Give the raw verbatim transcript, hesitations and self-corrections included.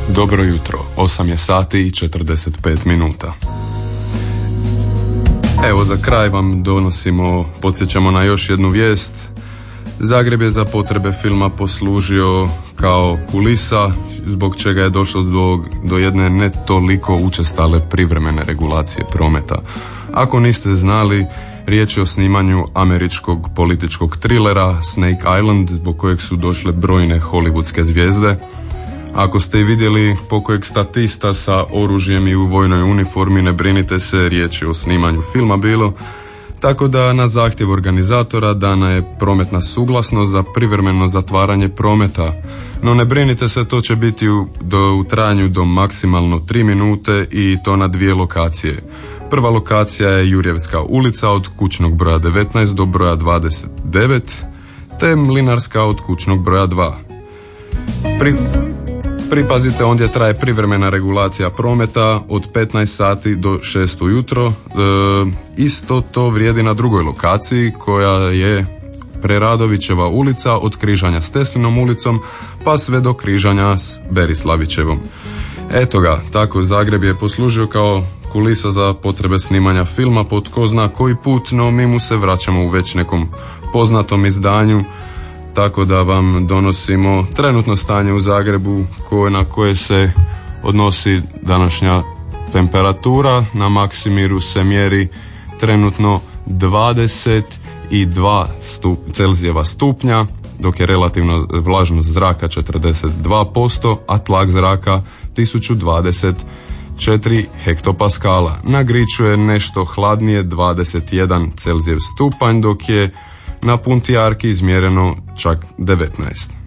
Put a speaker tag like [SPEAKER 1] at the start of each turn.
[SPEAKER 1] Dobro jutro, osam je sati i četrdeset pet minuta. Evo, za kraj vam donosimo, podsjećamo na još jednu vijest. Zagreb je za potrebe filma poslužio kao kulisa, zbog čega je došlo do, do jedne ne toliko učestale privremene regulacije prometa. Ako niste znali, riječ je o snimanju američkog političkog trilera Snake Island, zbog kojeg su došle brojne hollywoodske zvijezde. Ako ste i vidjeli pokojeg statista sa oružjem i u vojnoj uniformi, ne brinite se, riječ je o snimanju filma bilo. Tako da na zahtjev organizatora dana je prometna suglasnost za privremeno zatvaranje prometa. No ne brinite se, to će biti u, do, u trajanju do maksimalno tri minute i to na dvije lokacije. Prva lokacija je Jurjevska ulica od kućnog broja devetnaest do broja dvadeset devet, te Mlinarska od kućnog broja dva. Pri... Pripazite, ondje traje privremena regulacija prometa od petnaest sati do šest ujutro. E, isto to vrijedi na drugoj lokaciji koja je Preradovićeva ulica od križanja s Teslinom ulicom pa sve do križanja s Berislavićevom. Eto ga, tako Zagreb je poslužio kao kulisa za potrebe snimanja filma po tko zna koji put, no mi mu se vraćamo u već nekom poznatom izdanju. Tako da vam donosimo trenutno stanje u Zagrebu koje, na koje se odnosi današnja temperatura. Na Maksimiru se mjeri trenutno dvadeset dva stup, Celzijeva stupnja, dok je relativno vlažnost zraka četrdeset dva posto, a tlak zraka tisuću dvadeset četiri hektopaskala. Na Griču je nešto hladnije, dvadeset jedan Celzijev stupanj, dok je na Puntijarki izmjereno čak devetnaest.